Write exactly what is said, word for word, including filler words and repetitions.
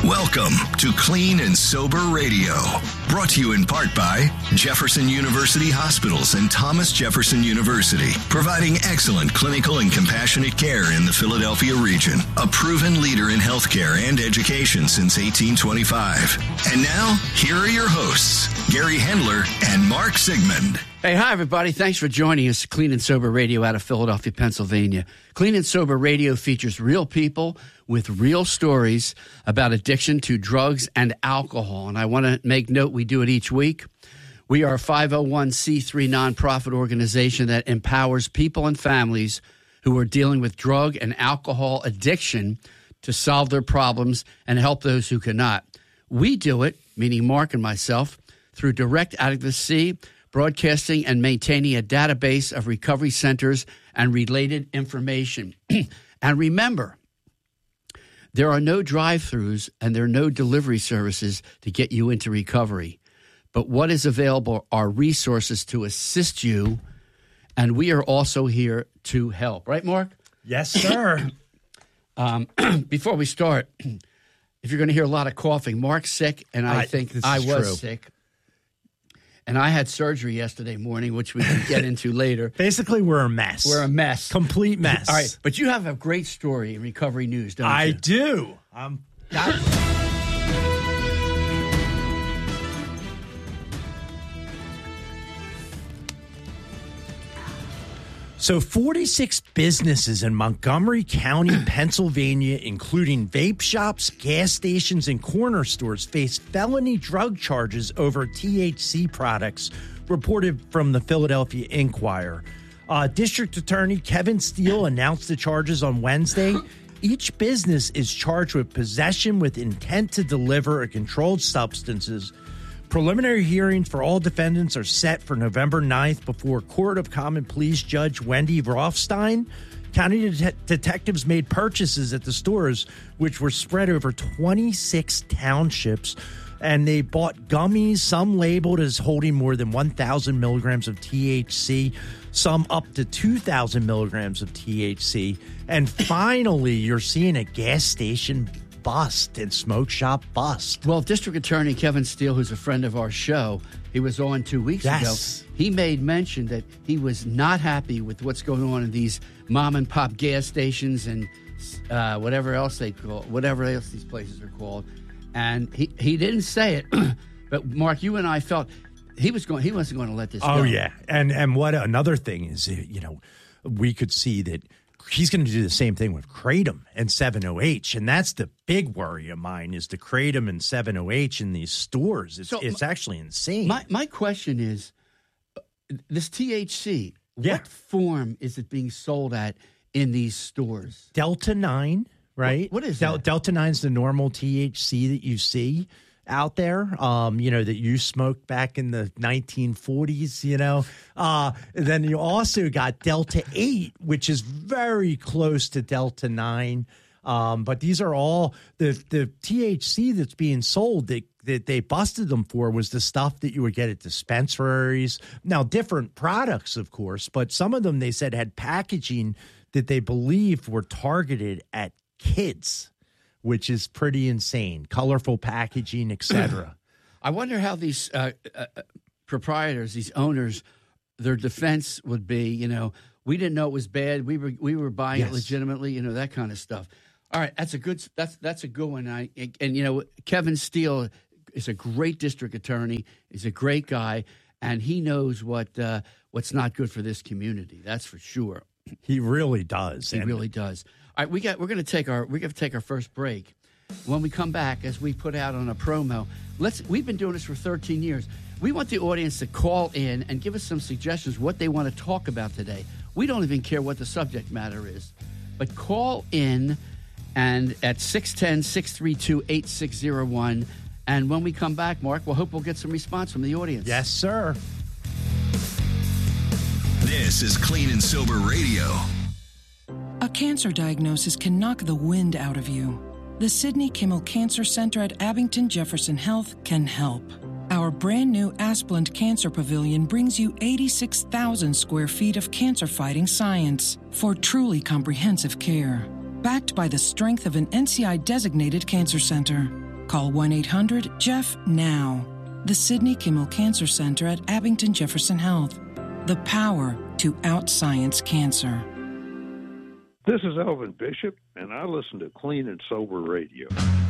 Welcome to Clean and Sober Radio, brought to you in part by Jefferson University Hospitals and Thomas Jefferson University, providing excellent clinical and compassionate care in the Philadelphia region, a proven leader in healthcare and education since eighteen twenty-five. And now, here are your hosts, Gary Hendler and Mark Sigmund. Hey, hi, everybody. Thanks for joining us. Clean and Sober Radio out of Philadelphia, Pennsylvania. Clean and Sober Radio features real people with real stories about addiction to drugs and alcohol. And I want to make note we do it each week. We are a five oh one c three nonprofit organization that empowers people and families who are dealing with drug and alcohol addiction to solve their problems and help those who cannot. We do it, meaning Mark and myself, through direct advocacy, broadcasting and maintaining a database of recovery centers and related information. And remember, there are no drive-thrus and there are no delivery services to get you into recovery. But what is available are resources to assist you, and we are also here to help. Right, Mark? Yes, sir. um, before we start, if you're going to hear a lot of coughing, Mark's sick, and I, I think I was true. sick. And I had surgery yesterday morning, which we can get into later. Basically, we're a mess. We're a mess. Complete mess. All right. But you have a great story in recovery news, don't I you? I do. Um, So forty-six businesses in Montgomery County, Pennsylvania, including vape shops, gas stations, and corner stores, face felony drug charges over T H C products, reported from the Philadelphia Inquirer. Uh, District Attorney Kevin Steele announced the charges on Wednesday. Each business is charged with possession with intent to deliver a controlled substances. Preliminary hearings for all defendants are set for November ninth before Court of Common Pleas Judge Wendy Rothstein. County det- detectives made purchases at the stores, which were spread over twenty-six townships, and they bought gummies, some labeled as holding more than one thousand milligrams of T H C, some up to two thousand milligrams of T H C. And finally, you're seeing a gas station bust and smoke shop bust. Well, District Attorney Kevin Steele, who's a friend of our show, he was on two weeks yes. ago. He made mention that he was not happy with what's going on in these mom and pop gas stations and uh, whatever else they call, whatever else these places are called. And he, he didn't say it, but Mark, you and I felt he was going. He wasn't going to let this oh, go. Oh yeah, and and what another thing is, you know, we could see that he's going to do the same thing with Kratom and seven oh H, and that's the big worry of mine is the Kratom and seven oh H in these stores. It's, so it's my, actually insane. My my question is, this T H C, yeah. what form is it being sold at in these stores? Delta nine, right? What, what is Del- that? Delta nine is the normal T H C that you see out there, um, you know, that you smoked back in the nineteen forties, you know. Uh, then you also got Delta eight, which is very close to Delta nine. Um, but these are all the the T H C that's being sold that, that they busted them for was the stuff that you would get at dispensaries. Now, different products, of course, but some of them they said had packaging that they believed were targeted at kids, which is pretty insane. Colorful packaging, et cetera. I wonder how these uh, uh, proprietors, these owners, their defense would be, you know, we didn't know it was bad. We were we were buying yes. it legitimately, you know, that kind of stuff. All right, that's a good that's that's a good one. I and, and you know, Kevin Steele is a great district attorney. He's a great guy, and he knows what uh, what's not good for this community. That's for sure. He really does. He and really does. All right, we got we're going to take our we're going to take our first break. When we come back, as we put out on a promo, let's we've been doing this for thirteen years. We want the audience to call in and give us some suggestions what they want to talk about today. We don't even care what the subject matter is, but call in and at six one zero, six three two, eight six zero one. And when we come back, Mark, we'll hope we'll get some response from the audience. Yes, sir. This is Clean and Sober Radio. A cancer diagnosis can knock the wind out of you. The Sidney Kimmel Cancer Center at Abington Jefferson Health can help. Our brand new Asplund Cancer Pavilion brings you eighty-six thousand square feet of cancer-fighting science for truly comprehensive care. Backed by the strength of an N C I-designated cancer center. Call one eight hundred Jeff now. The Sidney Kimmel Cancer Center at Abington Jefferson Health. The power to outscience cancer. This is Elvin Bishop, and I listen to Clean and Sober Radio.